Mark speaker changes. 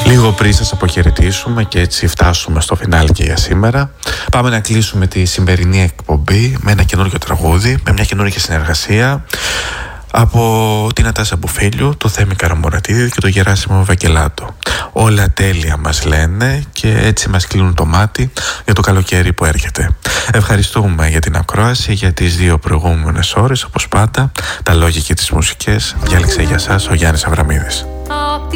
Speaker 1: Λίγο πριν σας αποχαιρετήσουμε και έτσι φτάσουμε στο φινάλι και για σήμερα, πάμε να κλείσουμε τη σημερινή εκπομπή με ένα καινούργιο τραγούδι, με μια καινούργια συνεργασία από την Νατάσα Μπουφίλιου, το Θέμη Καραμουρατίδη και το Γεράσιμο Βαγγελάτο. Όλα τέλεια μας λένε και έτσι μας κλείνουν το μάτι για το καλοκαίρι που έρχεται. Ευχαριστούμε για την ακρόαση, για τις 2 προηγούμενες ώρες. Όπως πάντα, τα λόγια και τις μουσικές διάλεξε για σας ο Γιάννης Αβραμίδης.